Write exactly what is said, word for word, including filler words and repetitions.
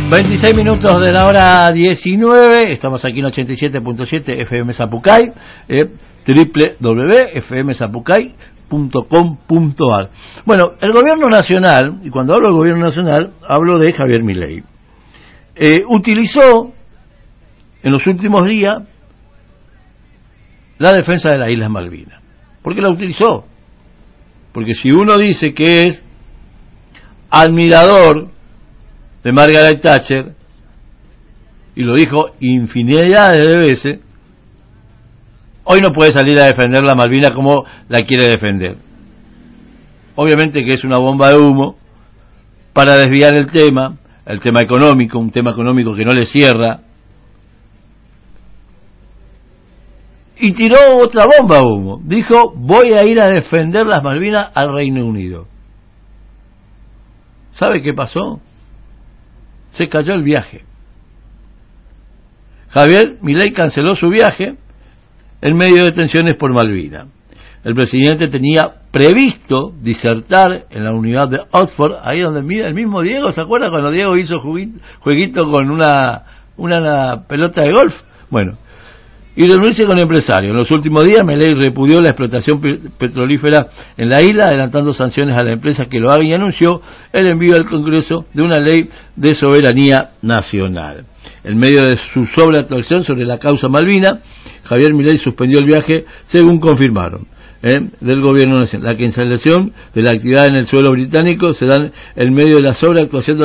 veintiséis minutos de la hora diecinueve, estamos aquí en ochenta y siete punto siete F M Zapucay, eh, doble u doble u doble u punto f m zapucay punto com punto a r. Bueno, el gobierno nacional, y cuando hablo del gobierno nacional, hablo de Javier Milei, eh, utilizó en los últimos días la defensa de las Islas Malvinas. ¿Por qué la utilizó? Porque si uno dice que es admirador de Margaret Thatcher, y lo dijo infinidad de veces, hoy no puede salir a defender la Malvinas como la quiere defender. Obviamente que es una bomba de humo para desviar el tema, el tema económico, un tema económico que no le cierra, y tiró otra bomba de humo. Dijo, voy a ir a defender las Malvinas al Reino Unido. ¿Sabe qué pasó? Se cayó el viaje. Javier Milei canceló su viaje en medio de tensiones por Malvinas. El presidente tenía previsto disertar en la Universidad de Oxford, ahí donde el mismo Diego, ¿se acuerda cuando Diego hizo jueguito con una, una, una pelota de golf? Bueno, y reunirse con empresarios. En los últimos días, Milei repudió la explotación petrolífera en la isla, adelantando sanciones a la empresa que lo haga, y anunció el envío al Congreso de una ley de soberanía nacional. En medio de su sobreactuación sobre la causa Malvina, Javier Milei suspendió el viaje, según confirmaron ¿eh? del gobierno nacional. La cancelación de la actividad en el suelo británico se da en medio de la sobreactuación de